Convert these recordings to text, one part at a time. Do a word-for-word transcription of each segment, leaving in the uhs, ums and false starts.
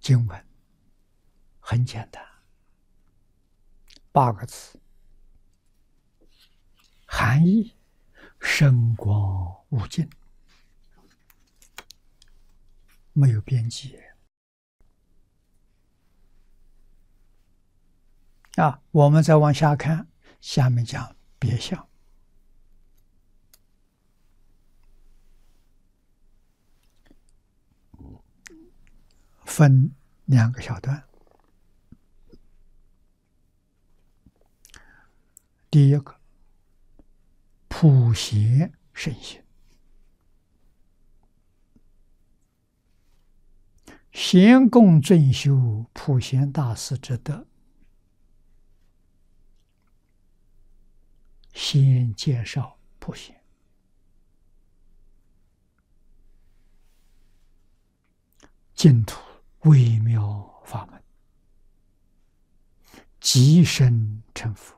经文很简单，八个字，含义深广无尽，没有边际啊！我们再往下看，下面讲别相，分两个小段。第一个，普贤圣行，贤供正修普贤大师之德，先介绍普贤。净土微妙法门，即生成佛，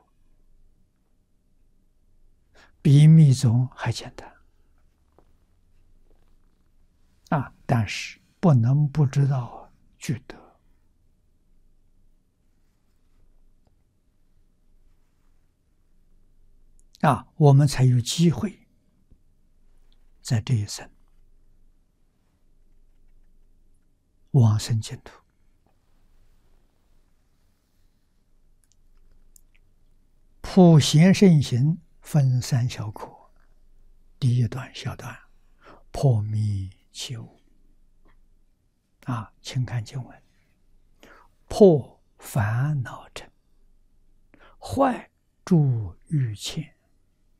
比密宗还简单啊！但是不能不知道具德啊，我们才有机会在这一生往生净土。普贤圣行分三小课，第一段小段，破迷起悟啊，请看经文：破烦恼尘，坏诸欲牵，